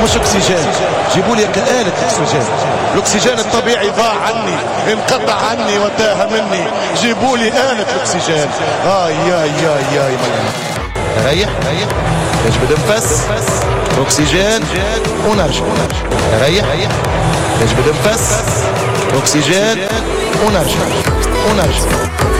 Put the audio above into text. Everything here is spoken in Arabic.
مش اكسجين، جيبوا لي آلة اكسجين. الاكسجين الطبيعي ضاع عني، انقطع عني وتاه مني، جيبوا لي آلة اكسجين. ياي ريح نجبد نفس، اكسجين ونرجع. ريح نجبد نفس، اكسجين ونرجع.